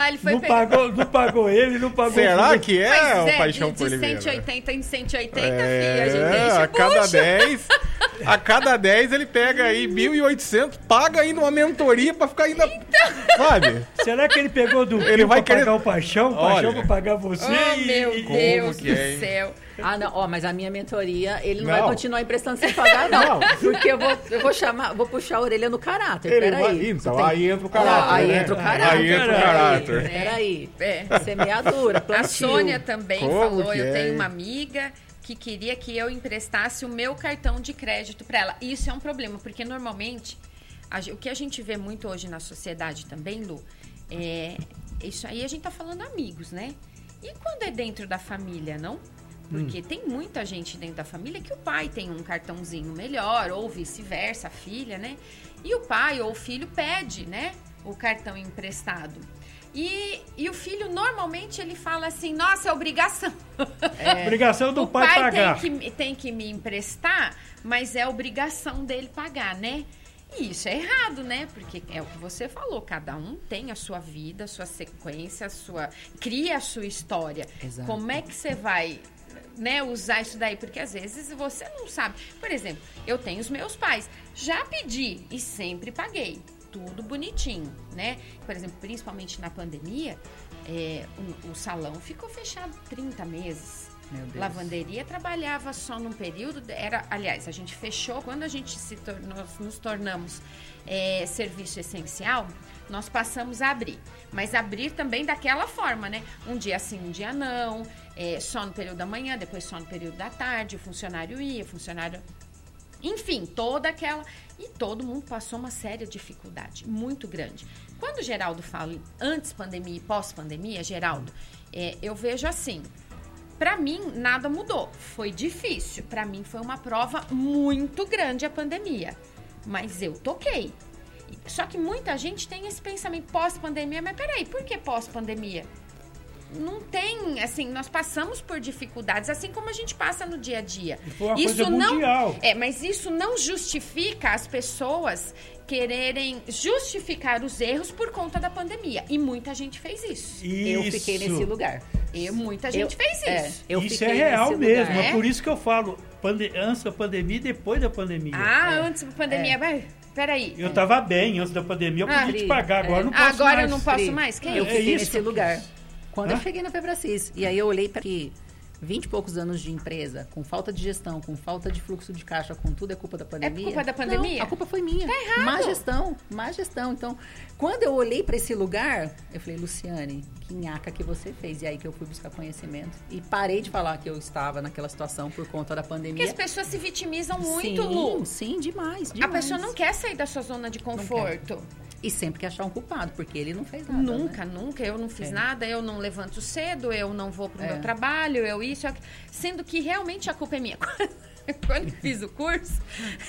Aí ele foi não pagou ele, não pagou Será filho. que é o Paixão por Oliveira? De 180 em 180, filha, a gente enche a cada 10 ele pega aí 1.800, paga ainda uma mentoria pra ficar ainda... Sabe? Será que ele pegou do Ele vai pra querer... pagar o Paixão pra pagar você? Meu Deus do céu. Ah, não, mas a minha mentoria, ele não vai continuar emprestando sem pagar, não. Porque eu vou puxar a orelha no caráter. Então, aí entra o caráter. Aí entra o caráter. Aí entra o caráter. Peraí. Semeadura, plantio. A Sônia também falou, que eu tenho uma amiga que queria que eu emprestasse o meu cartão de crédito para ela. Isso é um problema, porque normalmente, o que a gente vê muito hoje na sociedade também, Lu, isso aí a gente tá falando amigos, né? E quando é dentro da família, não? Porque tem muita gente dentro da família que o pai tem um cartãozinho melhor, ou vice-versa, a filha, né? E o pai ou o filho pede, né? O cartão emprestado. E o filho, normalmente, ele fala assim, nossa, é obrigação. Obrigação do pai pagar. Tem que me emprestar, mas é obrigação dele pagar, né? E isso é errado, né? Porque é o que você falou, cada um tem a sua vida, a sua sequência, cria a sua história. Exato. Como é que você vai... né, usar isso daí, porque às vezes você não sabe. Por exemplo, eu tenho os meus pais, já pedi e sempre paguei, tudo bonitinho, né? Por exemplo, principalmente na pandemia, o salão ficou fechado 30 meses. Meu Deus. Lavanderia trabalhava só num período, aliás, a gente fechou, quando a gente nós nos tornamos serviço essencial, nós passamos a abrir. Mas abrir também daquela forma, né? Um dia sim, um dia não, só no período da manhã, depois só no período da tarde, o funcionário ia, o funcionário... Enfim, toda aquela... E todo mundo passou uma séria dificuldade, muito grande. Quando o Geraldo fala antes pandemia e pós-pandemia, Geraldo, eu vejo assim... Para mim, nada mudou. Foi difícil. Para mim, foi uma prova muito grande a pandemia. Mas eu toquei. Só que muita gente tem esse pensamento pós-pandemia. Mas peraí, por que pós-pandemia? Não tem, assim, nós passamos por dificuldades, assim como a gente passa no dia a dia. Foi uma coisa mundial. Mas isso não justifica as pessoas quererem justificar os erros por conta da pandemia. E muita gente fez isso. Eu fiquei nesse lugar. Muita gente fez isso. Isso é real mesmo. É por isso que eu falo, antes da pandemia e depois da pandemia. Antes da pandemia, peraí. Eu tava bem antes da pandemia, eu podia te pagar, agora eu não posso mais. Agora eu não posso mais? Eu fiquei nesse lugar. Quando eu cheguei na Febracis, e aí eu olhei para que 20 e poucos anos de empresa, com falta de gestão, com falta de fluxo de caixa, com tudo, é culpa da pandemia? É culpa da pandemia? Não, a culpa foi minha. Tá errado. Má gestão. Então, quando eu olhei para esse lugar, eu falei, Luciane, que nhaca que você fez. E aí que eu fui buscar conhecimento. E parei de falar que eu estava naquela situação por conta da pandemia. Porque as pessoas se vitimizam muito, Lu. Sim, demais. A pessoa não quer sair da sua zona de conforto. E sempre quer achar um culpado, porque ele não fez nada. Nunca. Eu não fiz nada, eu não levanto cedo, eu não vou pro meu trabalho, eu isso, sendo que realmente a culpa é minha. Quando eu fiz o curso,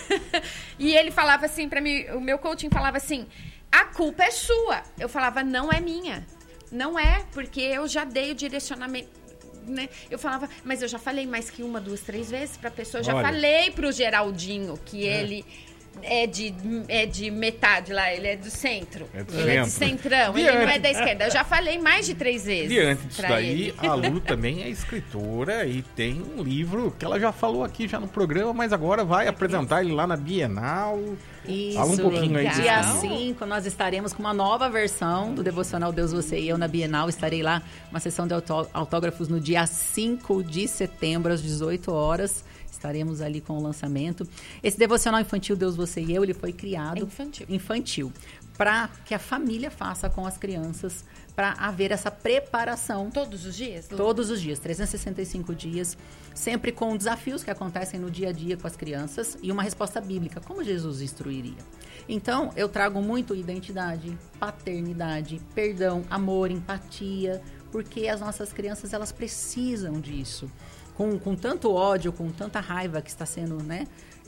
e ele falava assim pra mim, o meu coaching falava assim, a culpa é sua. Eu falava, não é minha. Não é, porque eu já dei o direcionamento. Né? Eu falava, mas eu já falei mais que 1, 2, 3 vezes pra pessoa. Eu já falei pro Geraldinho que ele... É de metade lá, ele é do centro. Ele é de centrão, ele não é da esquerda. Eu já falei mais de 3 vezes. Diante disso daí, a Lu também é escritora e tem um livro que ela já falou aqui já no programa, mas agora vai apresentar ele lá na Bienal. Isso, fala um pouquinho aí. Dia 5 nós estaremos com uma nova versão do Devocional Deus, Você e Eu na Bienal. Estarei lá, uma sessão de autógrafos no dia 5 de setembro, às 18 horas. Estaremos ali com o lançamento. Esse devocional infantil, Deus, Você e Eu, ele foi criado... Infantil. Para que a família faça com as crianças, para haver essa preparação. Todos os dias? Todos os dias, 365 dias. Sempre com desafios que acontecem no dia a dia com as crianças e uma resposta bíblica, como Jesus instruiria. Então, eu trago muito identidade, paternidade, perdão, amor, empatia, porque as nossas crianças, elas precisam disso. Com tanto ódio, com tanta raiva que está sendo, né,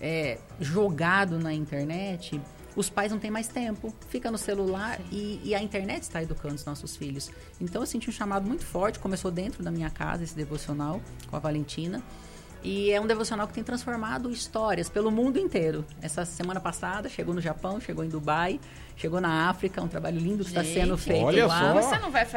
jogado na internet, os pais não têm mais tempo, fica no celular e a internet está educando os nossos filhos. Então eu senti um chamado muito forte, começou dentro da minha casa esse devocional com a Valentina. E é um devocional que tem transformado histórias pelo mundo inteiro. Essa semana passada chegou no Japão, chegou em Dubai, chegou na África, um trabalho lindo que está sendo feito olha lá. Só. Você não vai